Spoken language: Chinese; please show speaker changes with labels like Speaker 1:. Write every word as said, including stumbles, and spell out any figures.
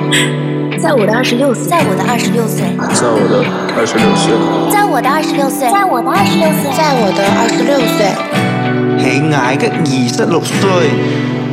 Speaker 1: 在我的二十六岁，
Speaker 2: 在我的二十六岁，
Speaker 3: 在我的二十六岁，
Speaker 2: 在我的二十六岁，
Speaker 1: 在我的二十六岁，
Speaker 2: 在我的二十六岁，
Speaker 4: 喜愛嘅二十六歲。